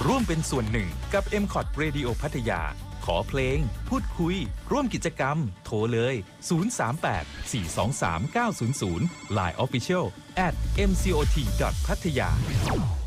ร่วมเป็นส่วนหนึ่งกับ MCOT Radio พัทยาขอเพลงพูดคุยร่วมกิจกรรมโทรเลย038 423 900 Line Official @mcot.pattaya